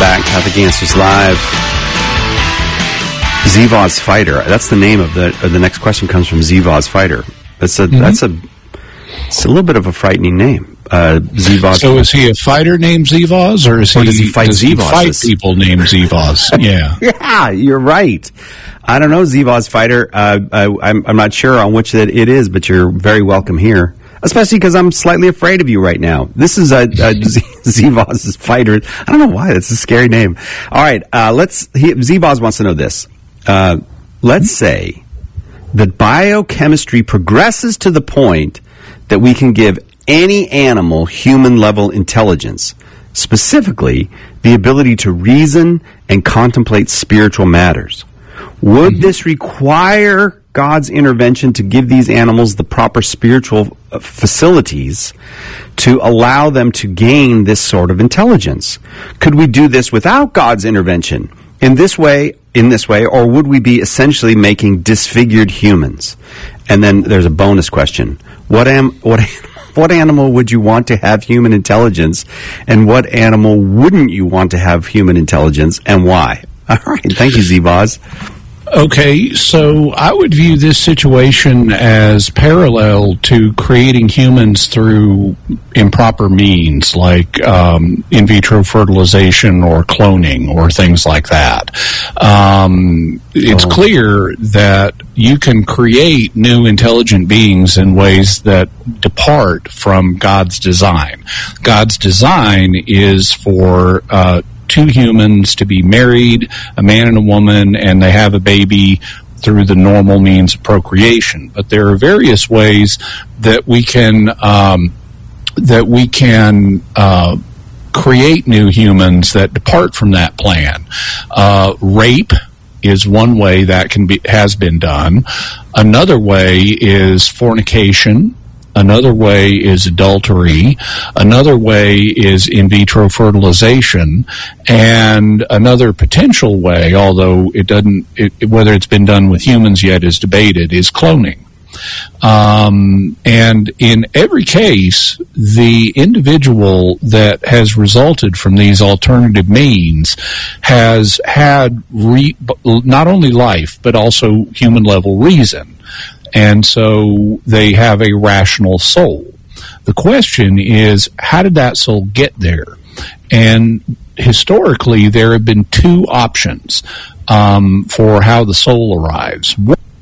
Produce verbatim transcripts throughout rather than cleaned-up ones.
back. Catholic Answers Live. Zvoz Fighter. That's the name of the of the next question. Comes from Zvoz Fighter. That's a mm-hmm. that's a it's a little bit of a frightening name. Uh, Zvoz. So is he a fighter named Zvoz, or is or he, does he fight does Zvoz? He fight people named Zvoz? Yeah, yeah, you're right. I don't know, Zvoz Fighter. Uh, I, I'm I'm not sure on which it, it is, but you're very welcome here. Especially because I'm slightly afraid of you right now. This is a, a Zvoz Fighter. I don't know why. That's a scary name. All right, uh, let's. He, Zvoz wants to know this. Uh, let's say that biochemistry progresses to the point that we can give any animal human-level intelligence, specifically the ability to reason and contemplate spiritual matters. Would mm-hmm. this require God's intervention to give these animals the proper spiritual facilities to allow them to gain this sort of intelligence? Could we do this without God's intervention in this way, in this way, or would we be essentially making disfigured humans? And then there's a bonus question. What am what what animal would you want to have human intelligence, and what animal wouldn't you want to have human intelligence, and why? All right, thank you, Zvoz. Okay, so I would view this situation as parallel to creating humans through improper means, like um, in vitro fertilization or cloning or things like that. Um, it's oh. clear that you can create new intelligent beings in ways that depart from God's design. God's design is for uh, two humans to be married, a man and a woman, and they have a baby through the normal means of procreation. But there are various ways that we can um, that we can uh, create new humans that depart from that plan. Uh, rape is one way that can be has been done. Another way is fornication. Another way is adultery. Another way is in vitro fertilization. And another potential way, although it doesn't, it, whether it's been done with humans yet is debated, is cloning. Um, and in every case, the individual that has resulted from these alternative means has had re- not only life, but also human level reason. And so they have a rational soul. The question is, how did that soul get there? And historically, there have been two options um, for how the soul arrives.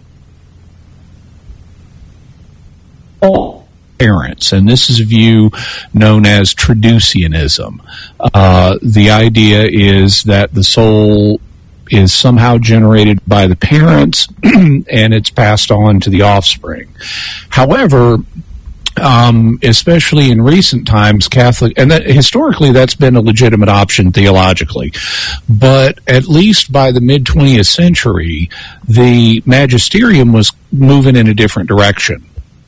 One, parents, and this is a view known as Traducianism. Uh, the idea is that the soul is somehow generated by the parents and it's passed on to the offspring. However, um, especially in recent times, Catholic, and that, historically that's been a legitimate option theologically, but at least by the mid-twentieth century, the magisterium was moving in a different direction.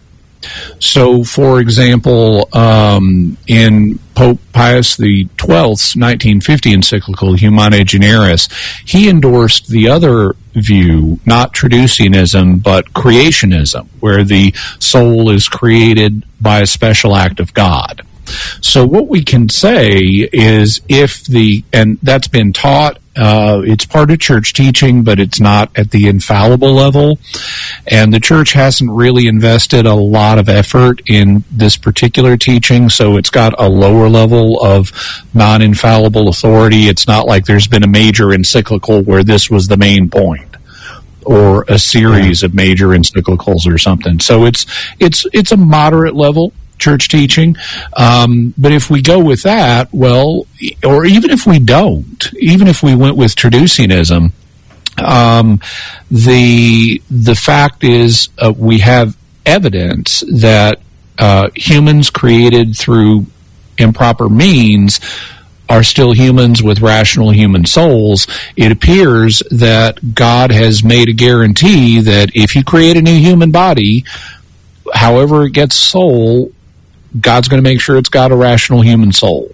So, for example, um, in Pope Pius the twelfth's nineteen fifty encyclical Humanae Generis, he endorsed the other view, not Traducianism, but creationism, where the soul is created by a special act of God. So what we can say is if the, and that's been taught, uh, it's part of church teaching, but it's not at the infallible level. And the church hasn't really invested a lot of effort in this particular teaching, so it's got a lower level of non-infallible authority. It's not like there's been a major encyclical where this was the main point, or a series of major encyclicals or something. So it's it's it's a moderate level church teaching. Um, but if we go with that, well, or even if we don't, even if we went with Traducianism, um, the the fact is uh, we have evidence that uh, humans created through improper means are still humans with rational human souls. It appears that God has made a guarantee that if you create a new human body, however it gets soul, God's going to make sure it's got a rational human soul.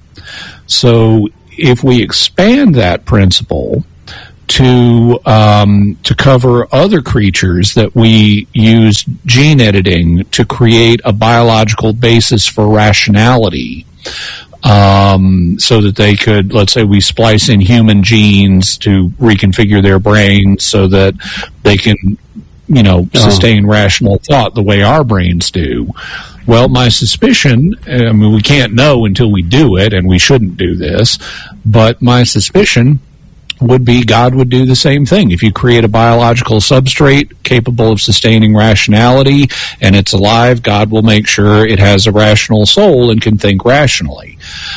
So if we expand that principle to um, to cover other creatures that we use gene editing to create a biological basis for rationality, um, so that they could, let's say we splice in human genes to reconfigure their brains so that they can, you know, Oh. sustain rational thought the way our brains do. Well, my suspicion, I mean, we can't know until we do it, and we shouldn't do this, but my suspicion would be God would do the same thing. If you create a biological substrate capable of sustaining rationality and it's alive, God will make sure it has a rational soul and can think rationally.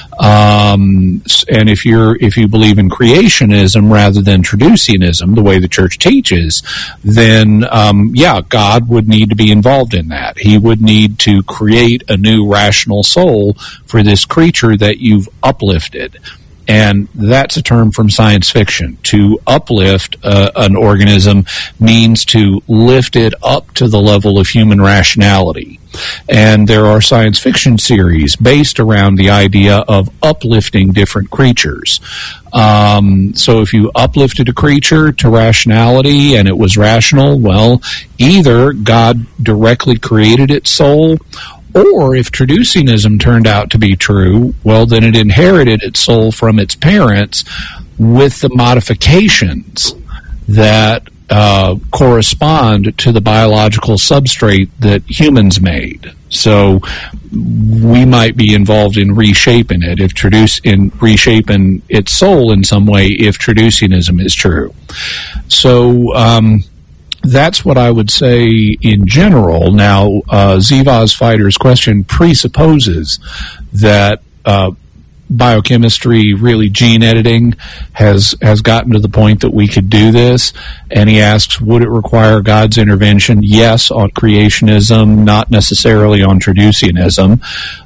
Um, and if you're if you believe in creationism rather than traducianism, the way the church teaches, then um, yeah, God would need to be involved in that. He would need to create a new rational soul for this creature that you've uplifted. And that's a term from science fiction. To uplift uh, an organism means to lift it up to the level of human rationality. And there are science fiction series based around the idea of uplifting different creatures. Um, so if you uplifted a creature to rationality and it was rational, well, either God directly created its soul, or if traducianism turned out to be true, well, then it inherited its soul from its parents with the modifications that uh, correspond to the biological substrate that humans made. So we might be involved in reshaping it, if traduce in reshaping its soul in some way, if traducianism is true. So, um, that's what I would say in general. Now, uh, Zivaz Fighter's question presupposes that uh, biochemistry, really gene editing, has has gotten to the point that we could do this. And he asks, would it require God's intervention? Yes, on creationism, not necessarily on traducianism.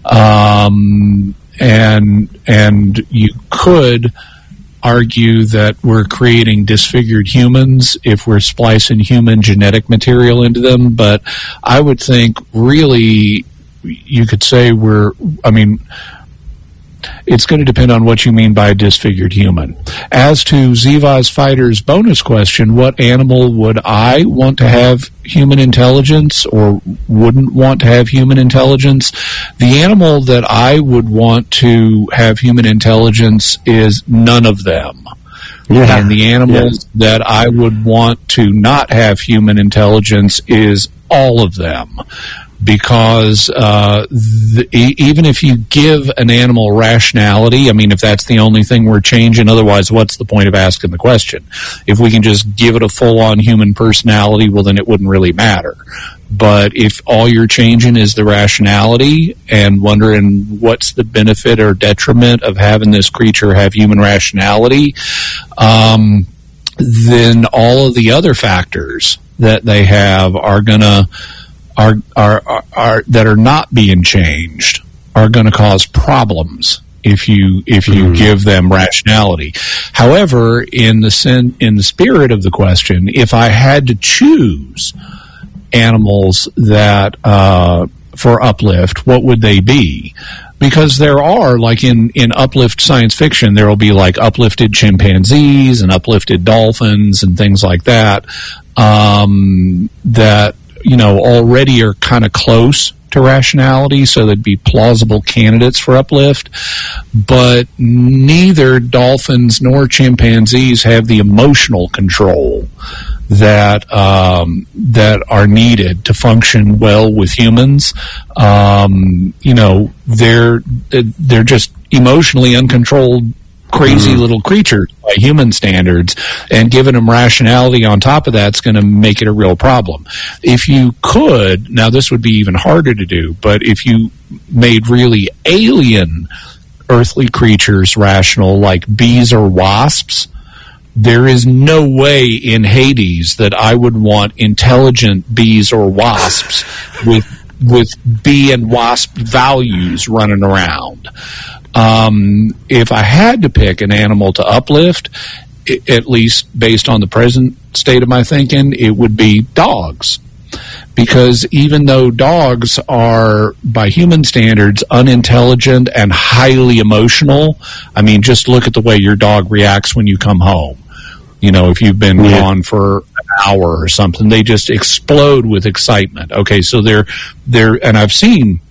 Um, and and you could argue that we're creating disfigured humans if we're splicing human genetic material into them, but I would think really you could say we're, I mean, it's going to depend on what you mean by a disfigured human. As to Zivaz Fighter's bonus question, what animal would I want to have human intelligence or wouldn't want to have human intelligence? The animal that I would want to have human intelligence is none of them. Yeah. And the animals yeah. that I would want to not have human intelligence is all of them. Because uh, the, even if you give an animal rationality, I mean, if that's the only thing we're changing, otherwise, what's the point of asking the question? If we can just give it a full-on human personality, well, then it wouldn't really matter. But if all you're changing is the rationality and wondering what's the benefit or detriment of having this creature have human rationality, um, then all of the other factors that they have are going to Are, are are are that are not being changed are going to cause problems if you if you mm. give them rationality. However, in the sen- in the spirit of the question, if I had to choose animals that uh, for uplift, what would they be? Because there are, like in, in uplift science fiction, there will be like uplifted chimpanzees and uplifted dolphins and things like that, um, that you know, already are kind of close to rationality, so they'd be plausible candidates for uplift. But neither dolphins nor chimpanzees have the emotional control that um, that are needed to function well with humans. Um, you know, they're they're just emotionally uncontrolled, crazy mm-hmm. little creatures by human standards, and giving them rationality on top of that's going to make it a real problem. If you could, now this would be even harder to do, but if you made really alien earthly creatures rational, like bees or wasps, there is no way in Hades that I would want intelligent bees or wasps with with bee and wasp values running around. Um, if I had to pick an animal to uplift, it, at least based on the present state of my thinking, it would be dogs. Because even though dogs are, by human standards, unintelligent and highly emotional, I mean, just look at the way your dog reacts when you come home. You know, if you've been yeah. gone for an hour or something, they just explode with excitement. Okay, so they're, they're, and I've seen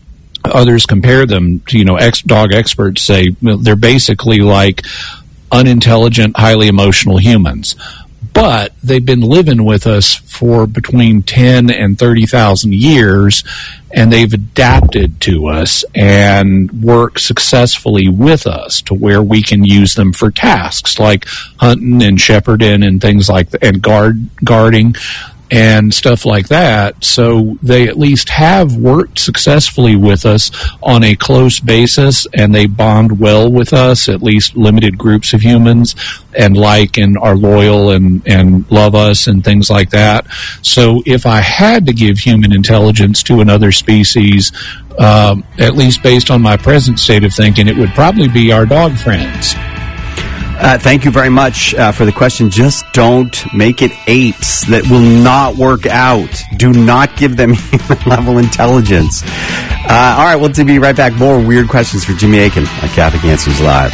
others compare them to, you know, ex dog experts say they're basically like unintelligent, highly emotional humans. But they've been living with us for between ten and thirty thousand years, and they've adapted to us and work successfully with us to where we can use them for tasks like hunting and shepherding and things like that, and guard guarding and stuff like that. So they at least have worked successfully with us on a close basis, and they bond well with us, at least limited groups of humans, and like and are loyal and, and love us and things like that. So if I had to give human intelligence to another species, um, at least based on my present state of thinking, it would probably be our dog friends. Uh, thank you very much uh, for the question. Just don't make it apes. That will not work out. Do not give them human-level intelligence. Uh, all right, we'll be right back. More weird questions for Jimmy Akin on Catholic Answers Live.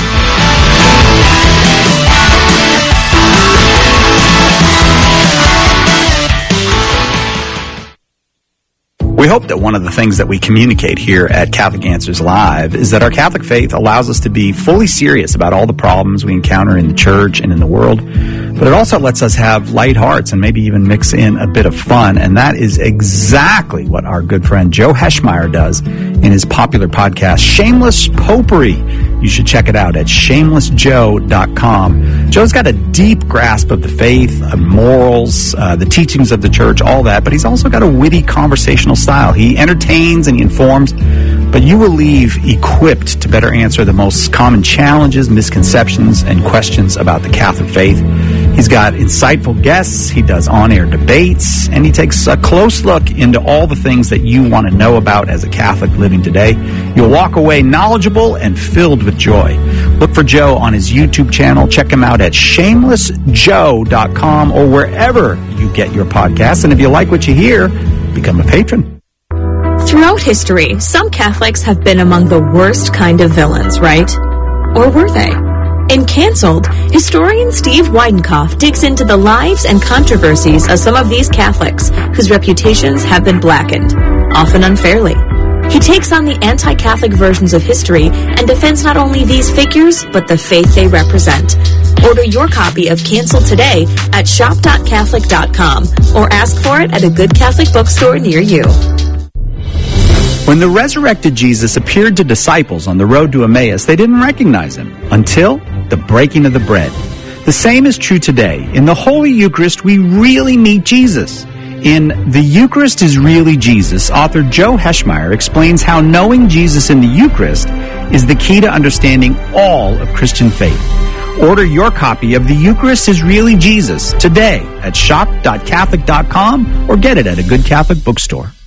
We hope that one of the things that we communicate here at Catholic Answers Live is that our Catholic faith allows us to be fully serious about all the problems we encounter in the church and in the world, but it also lets us have light hearts and maybe even mix in a bit of fun, and that is exactly what our good friend Joe Heschmeyer does in his popular podcast, Shameless Popery. You should check it out at shameless joe dot com. Joe's got a deep grasp of the faith, of morals, uh, the teachings of the church, all that, but he's also got a witty conversational style. He entertains and he informs, but you will leave equipped to better answer the most common challenges, misconceptions, and questions about the Catholic faith. He's got insightful guests, he does on-air debates, and he takes a close look into all the things that you want to know about as a Catholic living today. You'll walk away knowledgeable and filled with joy. Look for Joe on his YouTube channel. Check him out at shameless joe dot com or wherever you get your podcasts. And if you like what you hear, become a patron. Throughout history, some Catholics have been among the worst kind of villains, right? Or were they? In Cancelled, historian Steve Weidenkopf digs into the lives and controversies of some of these Catholics whose reputations have been blackened, often unfairly. He takes on the anti-Catholic versions of history and defends not only these figures, but the faith they represent. Order your copy of Cancelled today at shop dot catholic dot com or ask for it at a good Catholic bookstore near you. When the resurrected Jesus appeared to disciples on the road to Emmaus, they didn't recognize him until the breaking of the bread. The same is true today. In the Holy Eucharist, we really meet Jesus. In The Eucharist is Really Jesus, author Joe Heschmeyer explains how knowing Jesus in the Eucharist is the key to understanding all of Christian faith. Order your copy of The Eucharist is Really Jesus today at shop dot catholic dot com or get it at a good Catholic bookstore.